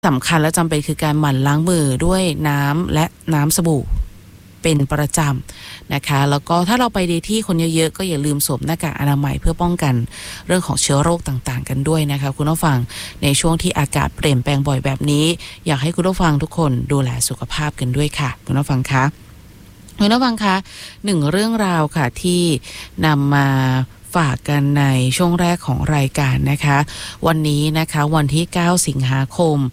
สำคัญและจำเป็นคือการหมั่นล้างมือด้วยน้ำและน้ำสบู่เป็นประจำนะคะแล้วก็ถ้าเราไปในที่คนเยอะๆก็อย่าลืมสวมหน้ากากอนามัยเพื่อป้องกันเรื่องของเชื้อโรคต่างๆกันด้วยนะคะคุณผู้ฟังในช่วงที่อากาศเปลี่ยนแปลงบ่อยแบบนี้อยากให้คุณผู้ฟังทุกคนดูแลสุขภาพกันด้วยค่ะคุณผู้ฟังคะหนึ่งเรื่องราวค่ะที่นำมาฝากกันในช่วงแรกของรายการนะคะวันนี้นะคะวันที่9สิงหาคม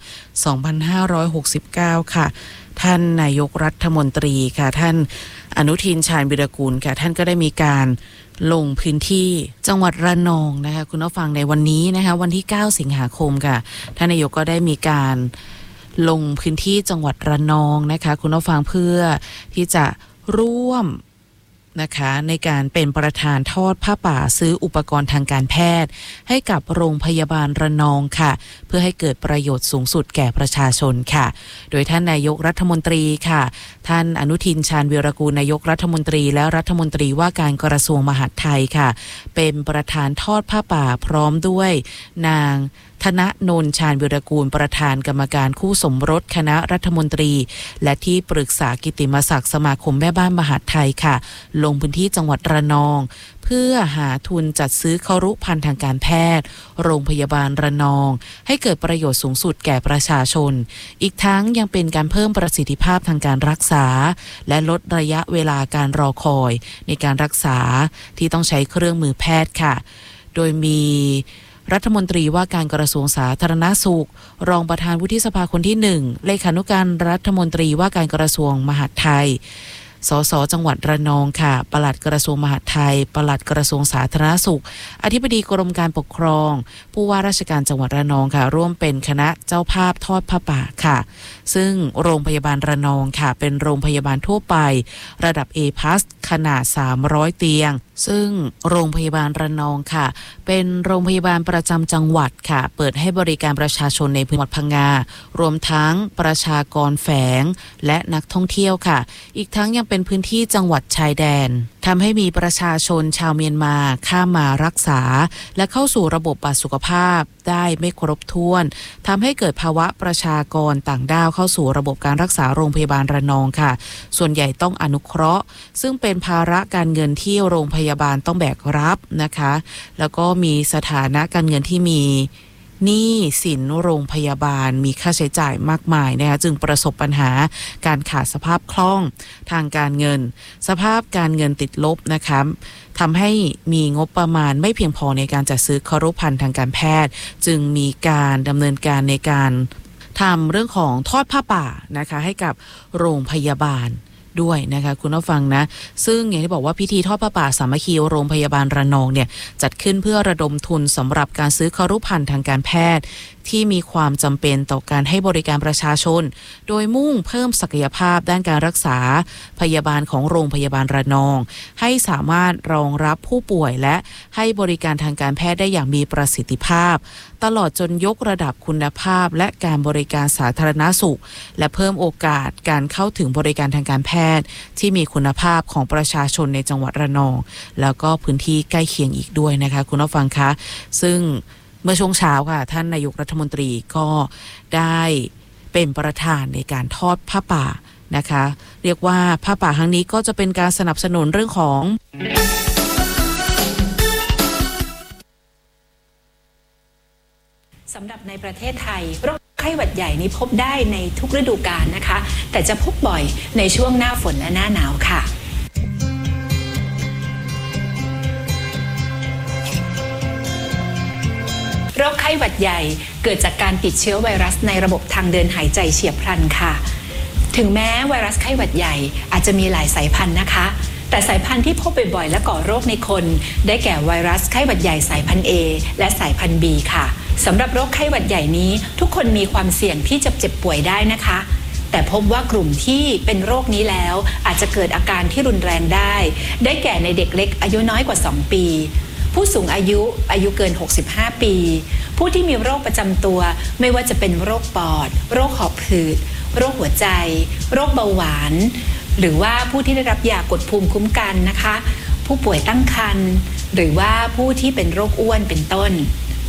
2569ค่ะท่านนายกรัฐมนตรีค่ะท่านอนุทินชาญวิรากูลค่ะท่านก็ได้มีการลงพื้นที่จังหวัดระนองนะคะคุณผู้ฟังในวันนี้นะคะวันที่9สิงหาคมค่ะท่านนายกก็ได้มีการลงพื้นที่จังหวัดระนองนะคะคุณผู้ฟังเพื่อที่จะร่วมนะคะในการเป็นประธานทอดผ้าป่าซื้ออุปกรณ์ทางการแพทย์ให้กับโรงพยาบาลระนองค่ะเพื่อให้เกิดประโยชน์สูงสุดแก่ประชาชนค่ะโดยท่านนายกรัฐมนตรีค่ะท่านอนุทินชาญวีรกูลนายกรัฐมนตรีและรัฐมนตรีว่าการกระทรวงมหาดไทยค่ะเป็นประธานทอดผ้าป่าพร้อมด้วยนางธนนนท์ชาญวิรากูลประธานกรรมการคู่สมรสคณะรัฐมนตรีและที่ปรึกษากิตติมศักดิ์สมาคมแม่บ้านมหาดไทยค่ะลงพื้นที่จังหวัดระนองเพื่อหาทุนจัดซื้อครุภัณฑ์ทางการแพทย์โรงพยาบาลระนองให้เกิดประโยชน์สูงสุดแก่ประชาชนอีกทั้งยังเป็นการเพิ่มประสิทธิภาพทางการรักษาและลดระยะเวลาการรอคอยในการรักษาที่ต้องใช้เครื่องมือแพทย์ค่ะโดยมีรัฐมนตรีว่าการกระทรวงสาธารณสุขรองประธานวุฒิสภาคนที่1เลขานุการรัฐมนตรีว่าการกระทรวงมหาดไทยสสจังหวัดระนองค่ะปลัดกระทรวงมหาดไทยปลัดกระทรวงสาธารณสุขอธิบดีกรมการปกครองผู้ว่าราชการจังหวัดระนองค่ะร่วมเป็นคณะเจ้าภาพทอดผ้าป่าค่ะซึ่งโรงพยาบาลระนองค่ะเป็นโรงพยาบาลทั่วไประดับ A+ ขนาด300เตียงซึ่งโรงพยาบาลระนองค่ะเป็นโรงพยาบาลประจำจังหวัดค่ะเปิดให้บริการประชาชนในจังหวัดพังงารวมทั้งประชากรแฝงและนักท่องเที่ยวค่ะอีกทั้งยังเป็นพื้นที่จังหวัดชายแดนทำให้มีประชาชนชาวเมียนมาข้ามมารักษาและเข้าสู่ระบบบัตรสุขภาพได้ไม่ครบถ้วนทำให้เกิดภาวะประชากรต่างด้าวเข้าสู่ระบบการรักษาโรงพยาบาลระนองค่ะส่วนใหญ่ต้องอนุเคราะห์ซึ่งเป็นภาระการเงินที่โรงพยาบาลต้องแบกรับนะคะแล้วก็มีสถานะการเงินที่มีหนี้สินโรงพยาบาลมีค่าใช้จ่ายมากมายนะคะจึงประสบปัญหาการขาดสภาพคล่องทางการเงินสภาพการเงินติดลบนะคะทำให้มีงบประมาณไม่เพียงพอในการจัดซื้อครุภัณฑ์ทางการแพทย์จึงมีการดำเนินการในการทำเรื่องของทอดผ้าป่านะคะให้กับโรงพยาบาลด้วยนะคะคุณผู้ฟังนะซึ่งอย่างที่บอกว่าพิธีทอดผ้าป่าสามัคคีโรงพยาบาลระนองเนี่ยจัดขึ้นเพื่อระดมทุนสำหรับการซื้อครุภัณฑ์ทางการแพทย์ที่มีความจำเป็นต่อการให้บริการประชาชนโดยมุ่งเพิ่มศักยภาพด้านการรักษาพยาบาลของโรงพยาบาลระนองให้สามารถรองรับผู้ป่วยและให้บริการทางการแพทย์ได้อย่างมีประสิทธิภาพตลอดจนยกระดับคุณภาพและการบริการสาธารณสุขและเพิ่มโอกาสการเข้าถึงบริการทางการแพทย์ที่มีคุณภาพของประชาชนในจังหวัดระนองแล้วก็พื้นที่ใกล้เคียงอีกด้วยนะคะคุณผู้ฟังคะซึ่งเมื่อช่วงเช้าค่ะท่านนายกรัฐมนตรีก็ได้เป็นประธานในการทอดผ้าป่านะคะเรียกว่าผ้าป่าครั้งนี้ก็จะเป็นการสนับสนุนเรื่องของสำหรับในประเทศไทยโรคไข้หวัดใหญ่นี้พบได้ในทุกฤดูกาลนะคะแต่จะพบบ่อยในช่วงหน้าฝนและหน้าหนาวค่ะโรคไข้หวัดใหญ่เกิดจากการติดเชื้อไวรัสในระบบทางเดินหายใจเฉียบพลันค่ะถึงแม้ไวรัสไข้หวัดใหญ่อาจจะมีหลายสายพันธุ์นะคะแต่สายพันธุ์ที่พบบ่อยๆและก่อโรคในคนได้แก่ไวรัสไข้หวัดใหญ่สายพันธุ์ A และสายพันธุ์ B ค่ะสำหรับโรคไข้หวัดใหญ่นี้ทุกคนมีความเสี่ยงที่จะเจ็บป่วยได้นะคะแต่พบว่ากลุ่มที่เป็นโรคนี้แล้วอาจจะเกิดอาการที่รุนแรงได้แก่ในเด็กเล็กอายุน้อยกว่า2ปีผู้สูงอายุเกิน65ปีผู้ที่มีโรคประจำตัวไม่ว่าจะเป็นโรคปอดโรคหอบหืดโรคหัวใจโรคเบาหวานหรือว่าผู้ที่ได้รับยากดภูมิคุ้มกันนะคะผู้ป่วยตั้งครรภ์หรือว่าผู้ที่เป็นโรคอ้วนเป็นต้น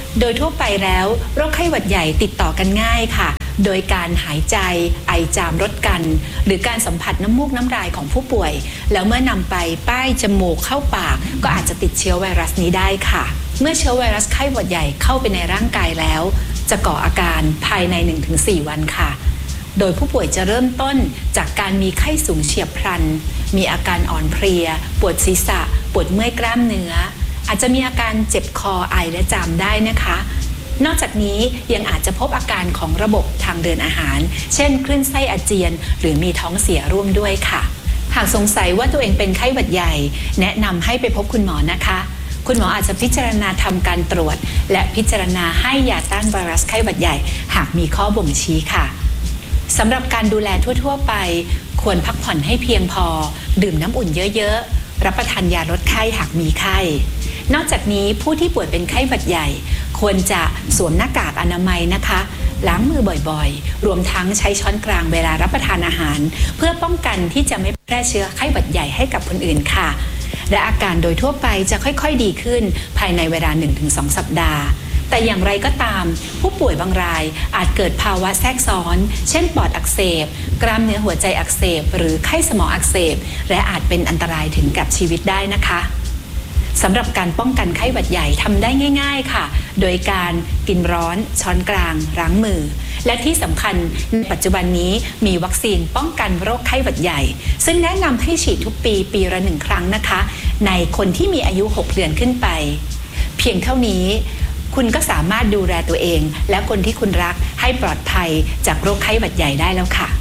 โดยทั่วไปแล้วโรคไข้หวัดใหญ่ติดต่อกันง่ายค่ะโดยการหายใจไอจามรดกันหรือการสัมผัสน้ำมูกน้ำลายของผู้ป่วยแล้วเมื่อนำไปป้ายจมูกเข้าปากก็อาจจะติดเชื้อไวรัสนี้ได้ค่ะเมื่อเชื้อไวรัสไข้หวัดใหญ่เข้าไปในร่างกายแล้วจะก่ออาการภายใน 1-4 วันค่ะโดยผู้ป่วยจะเริ่มต้นจากการมีไข้สูงเฉียบพลันมีอาการอ่อนเพลียปวดศีรษะปวดเมื่อยกล้ามเนื้ออาจจะมีอาการเจ็บคอไอและจามได้นะคะนอกจากนี้ยังอาจจะพบอาการของระบบทางเดินอาหารเช่นคลื่นไส้อาเจียนหรือมีท้องเสียร่วมด้วยค่ะหากสงสัยว่าตัวเองเป็นไข้หวัดใหญ่แนะนำให้ไปพบคุณหมอนะคะคุณหมออาจจะพิจารณาทำการตรวจและพิจารณาให้ยาต้านไวรัสไข้หวัดใหญ่หากมีข้อบ่งชี้ค่ะสำหรับการดูแลทั่วๆไปควรพักผ่อนให้เพียงพอดื่มน้ำอุ่นเยอะๆรับประทานยาลดไข้หากมีไข้นอกจากนี้ผู้ที่ป่วยเป็นไข้หวัดใหญ่ควรจะสวมหน้ากากอนามัยนะคะล้างมือบ่อยๆรวมทั้งใช้ช้อนกลางเวลารับประทานอาหารเพื่อป้องกันที่จะไม่แพร่เชื้อไข้หวัดใหญ่ให้กับคนอื่นค่ะและอาการโดยทั่วไปจะค่อยๆดีขึ้นภายในเวลา 1-2 สัปดาห์แต่อย่างไรก็ตามผู้ป่วยบางรายอาจเกิดภาวะแทรกซ้อนเช่นปอดอักเสบกล้ามเนื้อหัวใจอักเสบหรือไข้สมองอักเสบและอาจเป็นอันตรายถึงกับชีวิตได้นะคะสำหรับการป้องกันไข้หวัดใหญ่ทำได้ง่ายๆค่ะโดยการกินร้อนช้อนกลางล้างมือและที่สำคัญในปัจจุบันนี้มีวัคซีนป้องกันโรคไข้หวัดใหญ่ซึ่งแนะนำให้ฉีดทุกปีละ1 ครั้งนะคะในคนที่มีอายุ6 เดือนขึ้นไปเพียงเท่านี้คุณก็สามารถดูแลตัวเองและคนที่คุณรักให้ปลอดภัยจากโรคไข้หวัดใหญ่ได้แล้วค่ะ